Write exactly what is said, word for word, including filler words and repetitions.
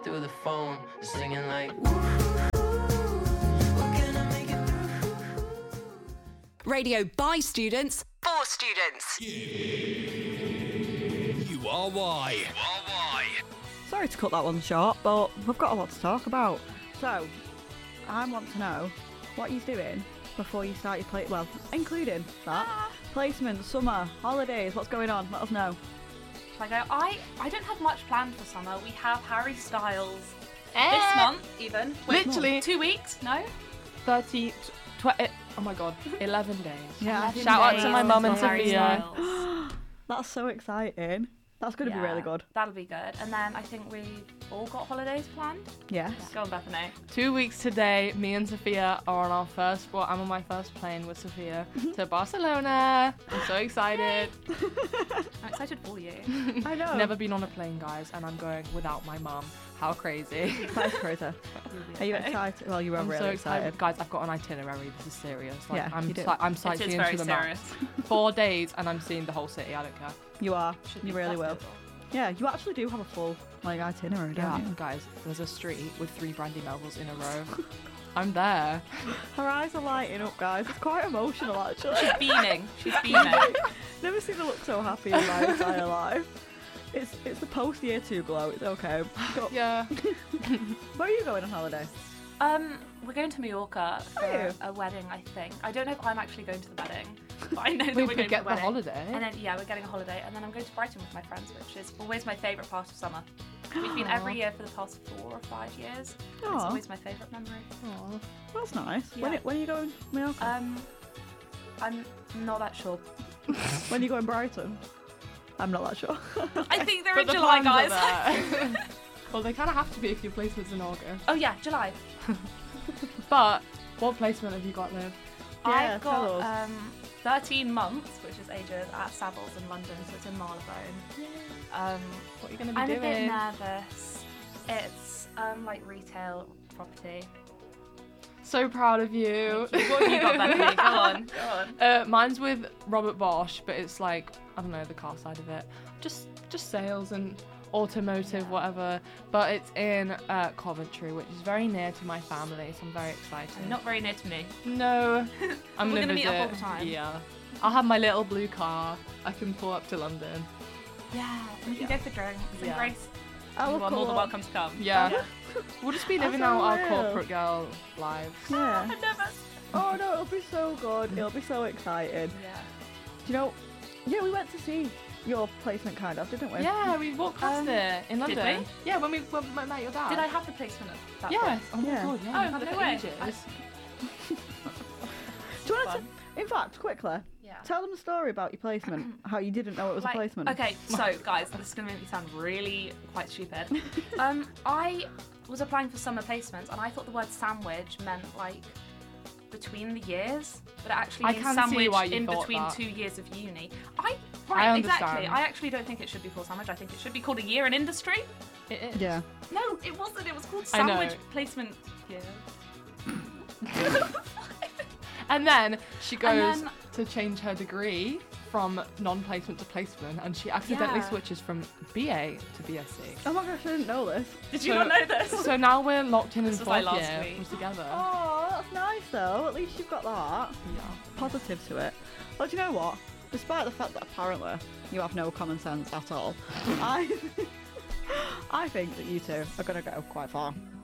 through the phone, singing like. Radio by students, for students. You are why. You are why. Sorry to cut that one short, but we've got a lot to talk about. So, I want to know what you're doing before you start your play. Well, including that placement, summer, holidays. What's going on? Let us know. Shall I go? I I don't have much planned for summer. We have Harry Styles Eh. this month, even. Wait, Literally. two weeks? No. thirty, twenty, oh my god, eleven days. Yeah. eleven Shout out to days my mum and for Harry Sophia. Styles. That's so exciting. That's going to be Yeah, really good. That'll be good. And then I think we all got holidays planned. Yes. Go on, Bethany. Two weeks today, me and Sophia are on our first, well, I'm on my first plane with Sophia to Barcelona. I'm so excited. I'm excited for you. I know. Never been on a plane, guys, and I'm going without my mum. How crazy. That's crazy. Are you excited? Well, you were I'm really so excited. excited. Guys, I've got an itinerary. This is serious. Like, Yeah, I'm, you do. si- I'm It is sightseeing very to the max. serious. Four days, and I'm seeing the whole city. I don't care. You are. Should You be really will. festival. Yeah, you actually do have a full like itinerary, don't Yeah, you? guys, there's a street with three brandy Melvilles in a row. I'm there. Her eyes are lighting up, guys. It's quite emotional, actually. She's beaming. She's beaming. Never seen her look so happy in my entire life. It's it's the post year two glow. It's okay. Go- Yeah. Where are you going on holiday? Um, we're going to Mallorca for Are you? a wedding, I think. I don't know if I'm actually going to the wedding, but I know that We we're could going get to the the wedding. holiday. And then yeah, we're getting a holiday, and then I'm going to Brighton with my friends, which is always my favourite part of summer. We've been every year for the past four or five years. It's Aw. always my favourite memory. Aw. That's nice. When, Yeah. when are you going Mallorca? Um, I'm not that sure. When are you going Brighton? I'm not that sure. I think they're But in the July, plans guys. are there. Well, they kind of have to be if your placement's in August. Oh yeah, July. But what placement have you got, Liv? Yeah, I've tell got us. um, thirteen months, which is ages, at Savills in London, so it's in Marylebone. Um, What are you going to be I'm a doing? bit nervous. It's um, like retail property. So proud of you. What have you got, Bethany? Go on. Go on. Uh, mine's with Robert Bosch, but it's like, I don't know, the car side of it. Just just sales and automotive, Yeah. whatever. But it's in uh, Coventry, which is very near to my family, so I'm very excited. Not very near to me. No. I'm We're gonna gonna meet up all visit. the time. Yeah. I'll have my little blue car. I can pull up to London. Yeah, we can Yeah. go for drinks. Yeah. And Grace, I you will are more pull than up. welcome to come. Yeah. We'll just be I living so out our will. corporate girl lives. Yeah. I'm nervous. Oh no, it'll be so good. It'll be so exciting. Yeah. Do you know? Yeah, we went to see your placement, kind of, didn't we? Yeah, we walked past Um, it in did London. we? Yeah, when we when we met your dad. Did I have the placement at that Yes. point? Oh my Yeah. god, yeah. Oh, you've had it no for way. ages. I- Do you want Fun. to? In fact, quickly, Yeah. tell them the story about your placement. How you didn't know it was Like, a placement. Okay, so guys, this is gonna make me sound really quite stupid. Um, I was applying for summer placements, and I thought the word sandwich meant like between the years, but it actually I means can see sandwich why you in thought between that. two years of uni. I I right, understand. exactly. I actually don't think it should be called sandwich. I think it should be called a year in industry. It is. Yeah. No, it wasn't. It was called I know. sandwich placement year. And then she goes And then- to change her degree from non-placement to placement, and she accidentally Yeah. switches from B A to B S c. Oh my gosh, I didn't know this. Did you So- not know this? So now we're locked in in This was fourth like last year. week. We're together. Oh, that's nice though. At least you've got that. Yeah. Positive to it. Well, do you know what? Despite the fact that apparently you have no common sense at all, I I think that you two are going to go quite far.